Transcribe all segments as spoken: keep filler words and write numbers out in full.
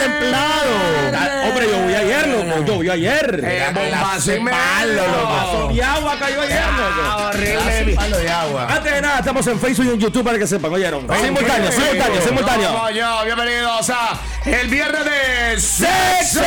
templado. Hombre, yo voy ayer, loco. Yo voy ayer. Eh, bombazo y palo, loco. Y agua cayó ayer, loco. Horrible. Palo de agua. Antes de nada, estamos en Facebook y en YouTube para que sepan. Oyeron. Simultáneo, simultáneo, simultáneo. Vamos yo, bienvenidos a el viernes de sexo.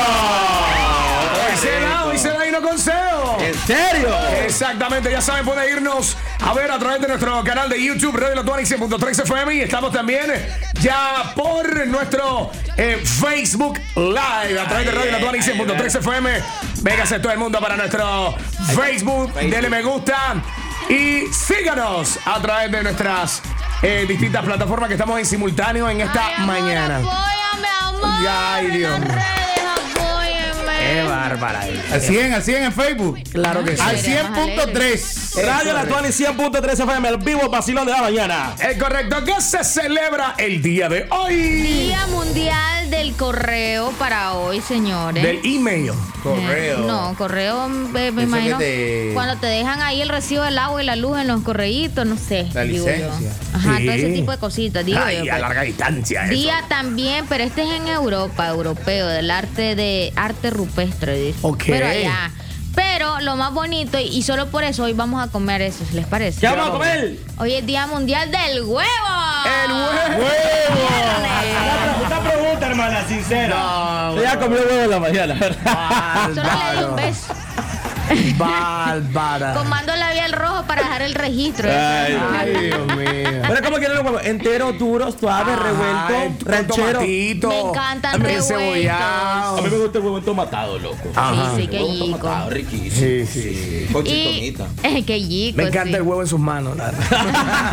Hoy se da, hoy se da y no consejo. ¿En serio? Exactamente, ya saben, pueden irnos a ver a través de nuestro canal de YouTube, Radio La Tuani cien punto tres F M. Y estamos también ya por nuestro eh, Facebook Live, a través de Radio La Tuani cien punto tres F M. Véngase todo el mundo para nuestro Facebook, denle me gusta y síganos a través de nuestras eh, distintas plataformas que estamos en simultáneo en esta Ay, amor, mañana. Apóyame, amor. Ay, Dios. En las redes, apóyame. Qué bárbara. Al cien, al cien en Facebook. Claro que sí. Al cien punto tres. Radio La Tuani cien punto tres F M, el vivo vacilón de la mañana. Es correcto. ¿Qué se celebra el día de hoy? Día Mundial del Correo para hoy, señores. Del email. Correo. Eh, no, correo, me, me Eso imagino. que te- Cuando te dejan ahí el recibo del agua y la luz en los correitos, no sé. La digo yo. licencia. Ajá, Sí. todo ese tipo de cositas, digo Ay, yo. a pues. larga distancia. Eso. Día también, pero este es en Europa, europeo, del arte de arte rupestre, dice. Ok. Pero allá. Pero lo más bonito, y, y solo por eso hoy vamos a comer eso, ¿les parece? ¿Qué vamos a comer? Hoy es Día Mundial del Huevo. El huevo. Una, una pregunta, hermana, sincera. No, Yo ya comió huevo en la mañana, ¿verdad? Solo le di un beso. Bárbara. Comando labial rojo para dejar el registro. Ay, Ay, Dios mío. Pero ¿cómo quieren los huevos? Enteros, duros, suaves, Ay, revueltos, con ranchero. tomatito. Me encantan encebollado. revueltos. A mí me gusta el huevo entomatado, loco. Ajá. Sí, sí, qué Huevo chico. entomatado, riquísimo. Sí, sí. Con Y, chitonita. eh, qué chico. Me encanta sí. el huevo en sus manos. la verdad.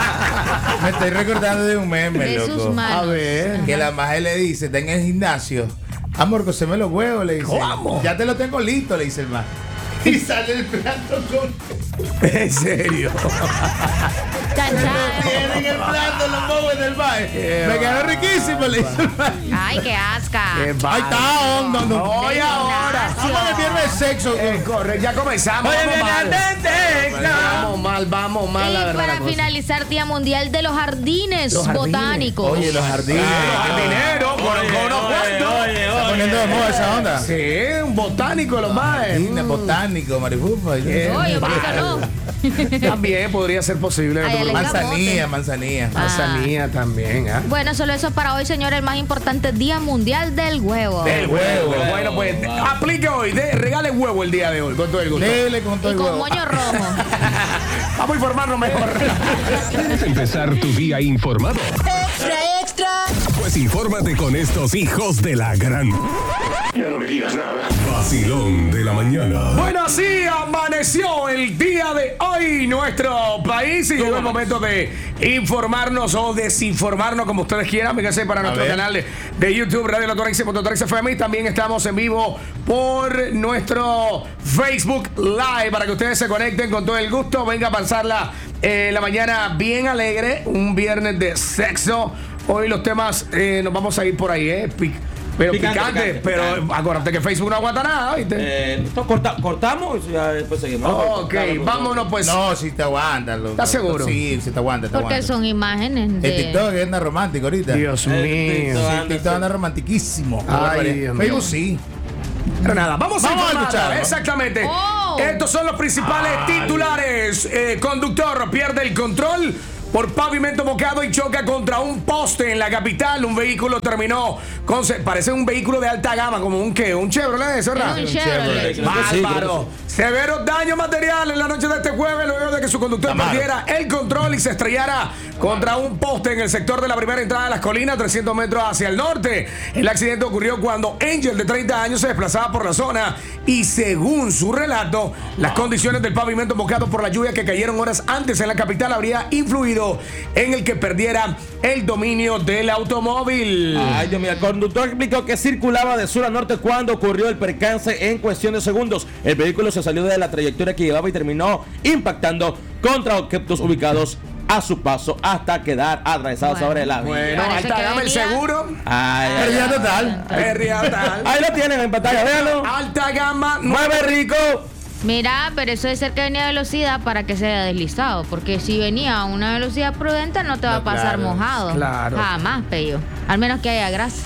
Me estoy recordando de un meme, De loco. sus manos. A ver. Que la maje le dice, está en el gimnasio. Amor, cóseme los huevos, le dice. ¿Cómo? Ya te lo tengo listo, le dice el maje. Y sale el plato con... En serio. Chan, chan. Tienen el plato los huevos en el maje. Qué Me quedó bárbaro. riquísimo, le dice el maje. Ay, qué asca. Qué Ahí bárbaro. está, hondo, no. Hoy Del ahora. gimnasio. Vamos al viernes de sexo. Eh, corre, ya comenzamos. Oye, Vamos mal. viene Vamos mal, vamos mal, la Y verdad. para la cosa. finalizar, Día Mundial de los Jardines Los jardines. Botánicos. Oye, los jardines. Ah, dinero, con, con unos cuantos. Está poniendo de moda esa onda. Sí, un botánico, los más. Jardines botánicos, marifufa. Oye, ¿por qué no? También podría ser posible. Ay, el Manzanilla, manzanilla. Ah. Manzanilla también, ¿ah? Bueno, solo eso para hoy, señores. El más importante Día Mundial del Huevo. Del huevo. Bueno, pues aplique hoy. De, regale huevo el día de hoy, con todo el gusto. Dele con todo Y el con huevo. moño rojo. Vamos a informarnos mejor. ¿Quieres empezar tu día informado? Extra, extra. Pues infórmate con estos hijos de la gran... Ya no me digas nada. Vacilón de la mañana. Bueno, así amaneció el día de hoy nuestro país y llegó el momento de informarnos o desinformarnos, como ustedes quieran. Véngase para nuestro ver. canal de, de YouTube, Radio La Tuani cien punto tres F M. Y también estamos en vivo por nuestro Facebook Live para que ustedes se conecten con todo el gusto. Venga a pasarla eh, la mañana bien alegre, un viernes de sexo. Hoy los temas eh, nos vamos a ir por ahí, ¿eh? Pic- pero Picante, picante, picante, pero picante. acuérdate que Facebook no aguanta nada, ¿viste? Eh, entonces, corta- cortamos y ya después seguimos. Ok, vámonos pues. No, si te aguanta. loco. ¿Estás seguro? Sí, si te aguanta, te Porque aguanta. son imágenes El de... TikTok anda romántico ahorita. Dios mío. TikTok. Sí, el TikTok anda romantiquísimo. Ay, Dios mío. Facebook sí. Pero nada, vamos a Vamos a informar. escuchar, ¿no? Exactamente. Oh. Estos son los principales titulares. Eh, conductor pierde el control por pavimento mojado y choca contra un poste en la capital. Un vehículo terminó con... Parece un vehículo de alta gama, como un ¿qué? Un Chevrolet, ¿eso, verdad? Es un Chevrolet. Creo que sí, Bárbaro. creo que Severos daños materiales en la noche de este jueves luego de que su conductor Amaro. perdiera el control y se estrellara contra un poste en el sector de la primera entrada de las colinas, trescientos metros hacia el norte. El accidente ocurrió cuando Angel, de treinta años, se desplazaba por la zona y, según su relato, las condiciones del pavimento mojado por la lluvia que cayeron horas antes en la capital habría influido en el que perdiera el dominio del automóvil. Ay, Dios mío, el conductor explicó que circulaba de sur a norte cuando ocurrió el percance en cuestión de segundos. El vehículo se salió de la trayectoria que llevaba y terminó impactando contra objetos ubicados a su paso hasta quedar atravesado Bueno. sobre la vía. Bueno, Parece alta que gama el venía- seguro. Ay, ay, Pérdida ay. total. Pérdida total. Ahí lo tienen en pantalla, véanlo. Alta gama. Mueve rico. Mira, pero eso es ser que venía a velocidad para que se haya deslizado. Porque si venía a una velocidad prudente no te va No, a pasar claro, mojado. claro. Jamás, pello. Al menos que haya grasa.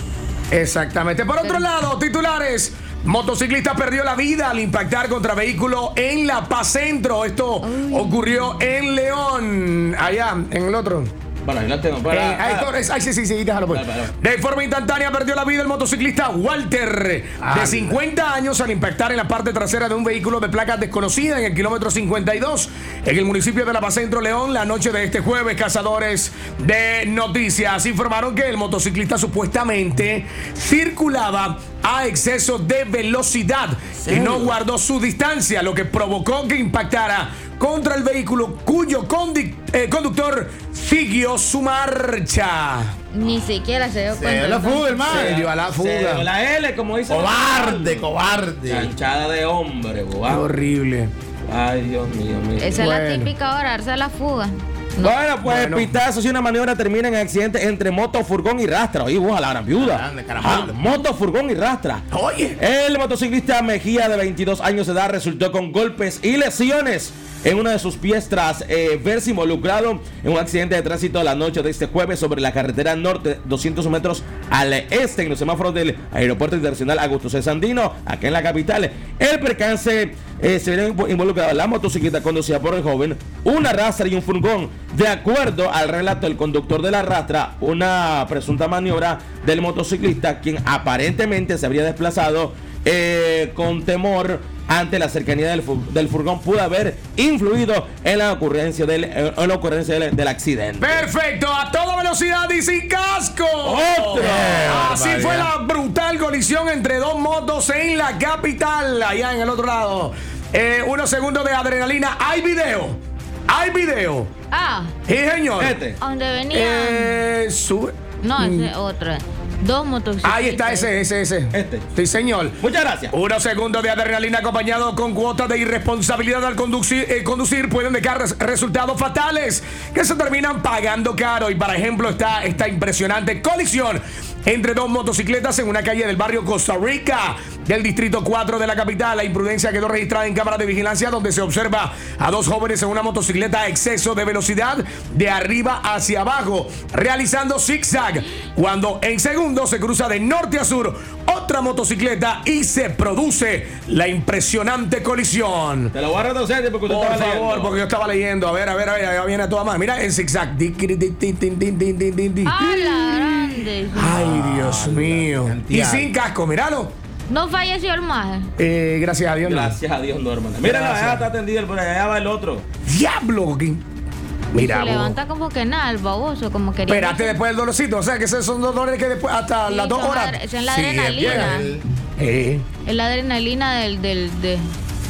Exactamente. Por otro lado, titulares. Motociclista perdió la vida al impactar contra vehículo en La Paz Centro. Esto Uy. ocurrió en León. Allá, en el otro. Bueno, ahí lo tengo. Para, eh, ahí, para. Ay, sí, sí, sí, déjalo pues. Para, para. De forma instantánea perdió la vida el motociclista Walter, ah, de cincuenta años, al impactar en la parte trasera de un vehículo de placas desconocidas en el kilómetro cincuenta y dos, en el municipio de La Paz Centro, León, la noche de este jueves. Cazadores de noticias informaron que el motociclista supuestamente circulaba a exceso de velocidad y no guardó su distancia, lo que provocó que impactara contra el vehículo cuyo conduc- eh, conductor siguió su marcha. Ni siquiera se dio Se cuenta. dio la fuga, hermano. Se dio a la fuga. Se dio la L, como dice. Cobarde, cobarde. Chanchada de hombre, Qué guau. horrible. Ay, Dios mío, mío. Esa Bueno. es la típica hora, darse la fuga. No. Bueno, pues Bueno. pitazos y una maniobra termina en accidente entre moto, furgón y rastra. Oye, vos a la gran viuda. Grande, carajo. Ah, moto, furgón y rastra. Oye. El motociclista Mejía, de veintidós años de edad, resultó con golpes y lesiones en una de sus pies tras eh, verse involucrado en un accidente de tránsito la noche de este jueves sobre la carretera norte, doscientos metros al este, en los semáforos del Aeropuerto Internacional Augusto C. Sandino, acá en la capital. El percance eh, se vio involucrado la motocicleta conducida por el joven, una rastra y un furgón. De acuerdo al relato del conductor de la rastra, una presunta maniobra del motociclista, quien aparentemente se habría desplazado eh, con temor ante la cercanía del, fu- del furgón, pudo haber influido en la ocurrencia del, eh, en la ocurrencia del, del accidente. Perfecto, a toda velocidad y sin casco. ¡Otro! Así fue la brutal colisión entre dos motos en la capital, allá en el otro lado. Eh, unos segundos de adrenalina. Hay video. Hay video. Ah, Sí, señor. Este. donde venían. Eh, sube. No, ese es otra. Dos motocicletas. Ahí está ese, ese, ese. Este. Sí, señor. Muchas gracias. Unos segundos de adrenalina acompañado con cuotas de irresponsabilidad al conducir, eh, conducir pueden dejar res- resultados fatales que se terminan pagando caro. Y, por ejemplo, está esta impresionante colisión entre dos motocicletas en una calle del barrio Costa Rica del distrito cuatro de la capital. La imprudencia quedó registrada en cámaras de vigilancia, donde se observa a dos jóvenes en una motocicleta a exceso de velocidad de arriba hacia abajo, realizando zigzag, cuando en segundos se cruza de norte a sur otra motocicleta y se produce la impresionante colisión. Te lo voy a retroceder porque usted Por estaba favor, leyendo. porque yo estaba leyendo. A ver, a ver, a ver, ya viene a toda más. Mira en zigzag. Di, di, di, di, di, di, di, di, di, di. ¡Ah, la grande! Ay, Dios mío. Y cantidad. sin casco, míralo. No falleció el maje. Eh, gracias a Dios. no. Gracias a Dios, no, hermano. Mira, la Gracias. allá está atendida, por allá va el otro. Diablo. ¿qué? Mira, Se vos. levanta como que nada, el baboso, como quería. Espérate después del dolorcito. O sea, que esos son dolores que después, hasta Sí, las dos son horas. adre- esa es la Sí, adrenalina. bien. Eh. Es la adrenalina del, del, de.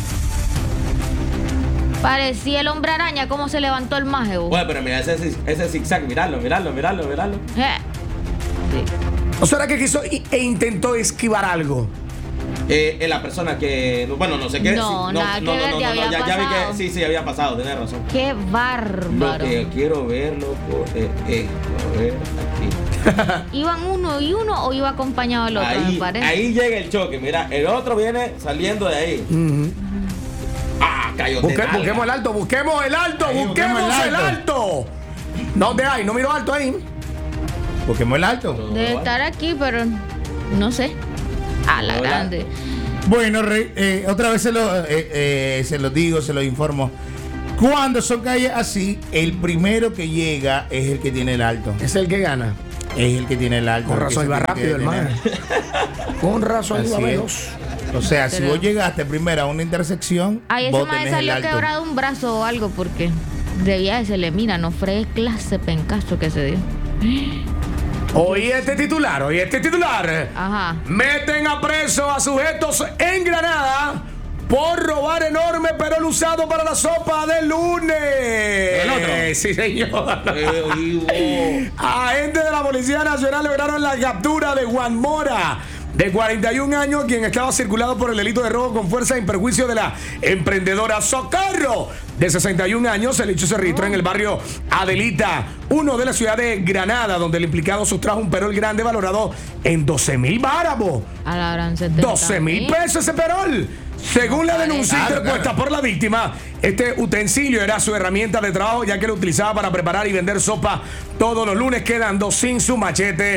Parecía el hombre araña, cómo se levantó el maje, vos. Bueno, pero mira ese, ese zigzag, miralo, miralo, miralo, miralo. Eh. Sí. ¿O será que quiso i- e intentó esquivar algo? Eh, eh, la persona que. Bueno, no sé qué. No, sí, nada que ver, ya había ya, ya vi pasado. que sí, sí, había pasado, tienes razón. Qué Lo bárbaro. que quiero ver, loco, eh, eh, a ver, aquí. ¿Iban uno y uno o iba acompañado el otro, me Ahí, parece? ahí llega el choque, mira, el otro viene saliendo de ahí. Ah, cayó de Busque- nalga. busquemos el alto, busquemos el alto, Ahí, busquemos busquemos el el alto. ¿Dónde hay? No miro alto ahí. Busquemos el alto. Debe estar aquí, pero no sé. A la Hola. grande. Bueno, re- eh, otra vez se lo, eh, eh, se los digo, se los informo. Cuando son calles así, el primero que llega es el que tiene el alto. Es el que gana. Es el que tiene el alto. Con el que razón se iba tiene rápido, que hermano. detener. Con razón iba Así es. veloz. O sea, si Pero- vos llegaste primero a una intersección, Ay, ese vos maje tenés el salió alto. quebrado un brazo o algo porque de viaje se le mira, no fregué clase pencazo que se dio. Oye este titular, oye este titular. Ajá. Meten a preso a sujetos en Granada por robar enorme perol usado para la sopa de lunes. ¿El otro? Sí, señor. Eh, vivo. Agentes de la Policía Nacional lograron la captura de Juan Mora, de cuarenta y un años, quien estaba circulado por el delito de robo con fuerza en perjuicio de la emprendedora Socorro, de sesenta y un años. El hecho se registró en el barrio Adelita, uno de la ciudad de Granada, donde el implicado sustrajo un perol grande valorado en doce mil bárabos. A la gran setenta. doce mil pesos ese perol. Según la denuncia Claro, interpuesta claro. por la víctima, este utensilio era su herramienta de trabajo, ya que lo utilizaba para preparar y vender sopa todos los lunes, quedando sin su machete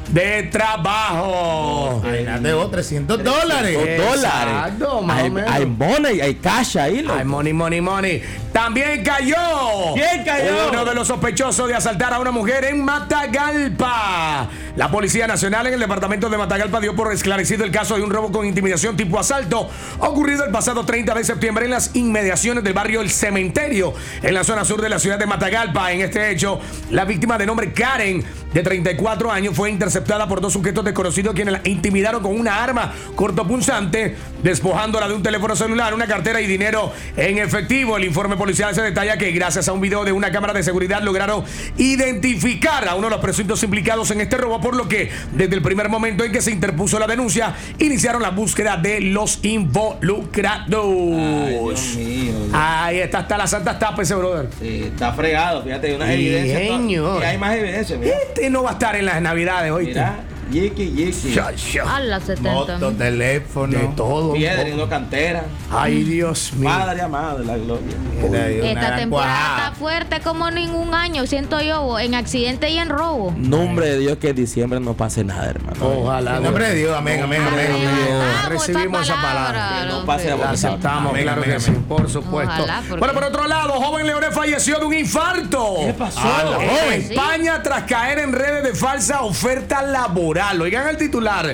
de trabajo. Imagínate vos, trescientos dólares. Dos dólares. Exacto, más Hay, o menos. hay money, hay cash ahí, loco. Ay, money, money, money. También cayó. ¿Quién cayó? Uno de los sospechosos de asaltar a una mujer en Matagalpa. La Policía Nacional en el departamento de Matagalpa dio por esclarecido el caso de un robo con intimidación tipo asalto ocurrido el pasado treinta de septiembre en las inmediaciones del barrio El Cementerio, en la zona sur de la ciudad de Matagalpa. En este hecho, la víctima de nombre Karen, de treinta y cuatro años, fue interceptada por dos sujetos desconocidos quienes la intimidaron con una arma cortopunzante, despojándola de un teléfono celular, una cartera y dinero en efectivo. El informe policial se detalla que gracias a un video de una cámara de seguridad lograron identificar a uno de los presuntos implicados en este robo, por lo que desde el primer momento en que se interpuso la denuncia, iniciaron la búsqueda de los involucrados. Ay, Dios mío. Ahí está, está la santa tapa ese brother. Sí, está fregado, fíjate, hay unas Sí, evidencias. señor. Y hay más evidencias, mira. Este no va a estar en las navidades, ¿oíste? Mira, yiki, yiki. Ya, ya. A las setenta. Moto, teléfono. De todo. Piedra y no cantera. Ay, Dios mío. Madre amada de la gloria. Era de una Esta gran temporada cuajada. está fuerte como ningún año, siento yo, en accidente y en robo. Nombre de Dios que en diciembre no pase nada, hermano. Ojalá. En nombre de Dios, amén, amén, amén. Ay, amén. amo Recibimos esta esa palabra. Que no hombre. pase a La aceptamos, Amén, claro amén, que sí, amén. por supuesto. Ojalá, porque- Bueno, por otro lado, joven leonés falleció de un infarto. ¿Qué pasó? Ah, la En joven. España, tras caer en redes de falsa oferta laboral. Oigan el titular.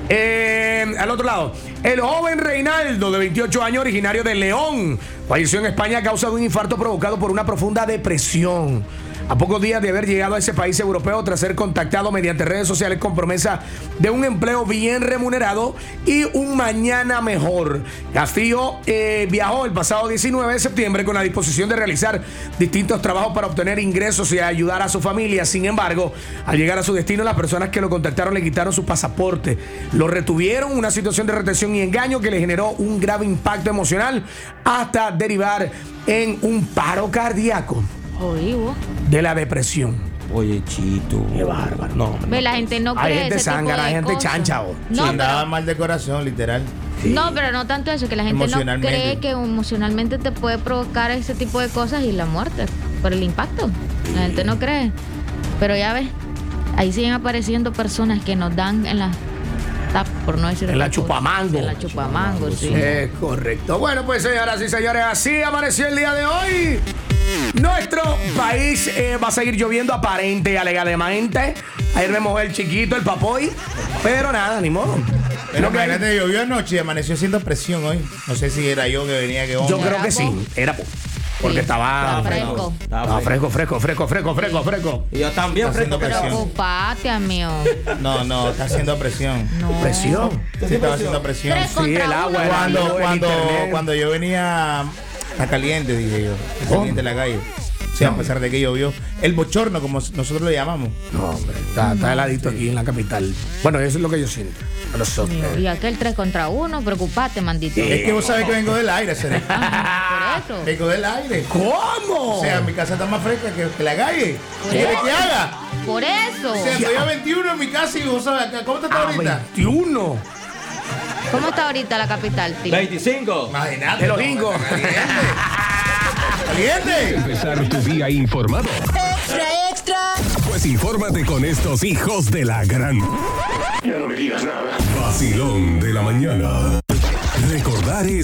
Eh, al otro lado, el joven Reinaldo, de veintiocho años, originario de León, falleció en España a causa de un infarto provocado por una profunda depresión. A pocos días de haber llegado a ese país europeo tras ser contactado mediante redes sociales con promesa de un empleo bien remunerado y un mañana mejor. Castillo eh, viajó el pasado diecinueve de septiembre con la disposición de realizar distintos trabajos para obtener ingresos y ayudar a su familia. Sin embargo, al llegar a su destino, las personas que lo contactaron le quitaron su pasaporte, lo retuvieron, una situación de retención y engaño que le generó un grave impacto emocional hasta derivar en un paro cardíaco Oí, vos. de la depresión. Oye, Chito. Qué bárbaro. No, hombre. Ve, la gente no cree Hay gente ese tipo zángana, de hay gente cosas. chancha, vos. No, Andaba pero, mal de corazón, literal. no, pero no tanto eso, que la gente no Emocionalmente. cree que emocionalmente te puede provocar ese tipo de cosas y la muerte por el impacto. La gente no cree. Pero ya ves, ahí siguen apareciendo personas que nos dan en la tap, por no decir En la otra cosa. chupamango. En la chupamango, sí. Es correcto. Bueno, pues señoras y señores, así amaneció el día de hoy. Nuestro país eh, va a seguir lloviendo aparente y alegadamente. Ayer me mojé el chiquito, el papoy. Pero nada, ni modo. Pero Lo que- imagínate, llovió anoche y amaneció haciendo presión hoy. No sé si era yo que venía que yo onda. creo que sí. Era porque Sí, estaba está fresco. Estaba fresco, fresco, fresco, fresco, fresco, fresco. Y yo también Está fresco, haciendo pero. presión. Preocupate, amigo. No, no, está haciendo presión. No. Presión. Sí, estaba haciendo presión. Tres Sí, contra el uno. agua, el Cuando, el cuando, internet. cuando yo venía a caliente, dije yo. Está caliente la calle. O sea, a pesar de que llovió. El bochorno, como nosotros lo llamamos. No, hombre, está, está heladito aquí en la capital. Bueno, eso es lo que yo siento. Pero so- Y aquel tres contra uno, preocupate, mandito. Es que vos sabés que vengo del aire, Cere. Ah, por eso. Vengo del aire. ¿Cómo? O sea, mi casa está más fresca que, que la calle. ¿Qué quieres que haga? Por eso. O sea, estoy a veintiuno en mi casa y vos sabés acá. ¿Cómo te está Ah, ahorita? veintiuno. ¿Cómo está ahorita la capital, tío? veinticinco. Imagínate. De los gringos. Caliente. Caliente. Empezar tu día informado. Extra, extra. Pues infórmate con estos hijos de la gran. Ya no me digas nada. Vacilón de la mañana. Recordar es